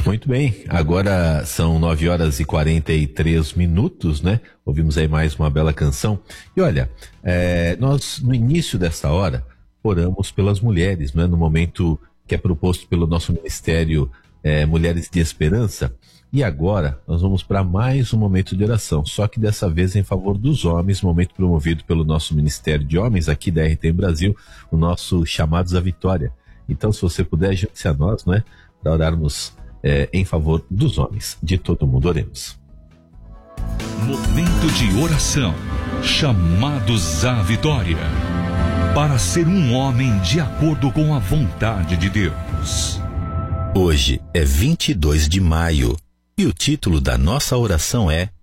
Muito bem, agora são 9h43, né? Ouvimos aí mais uma bela canção. E olha, nós no início dessa hora oramos pelas mulheres, né? No momento que é proposto pelo nosso Ministério Mulheres de Esperança. E agora nós vamos para mais um momento de oração, só que dessa vez em favor dos homens, momento promovido pelo nosso Ministério de Homens aqui da RTM Brasil, o nosso Chamados à Vitória. Então, se você puder, junte-se a nós, né? Para orarmos em favor dos homens, de todo mundo. Oremos. Momento de oração, chamados à vitória, para ser um homem de acordo com a vontade de Deus. Hoje é 22 de maio e o título da nossa oração é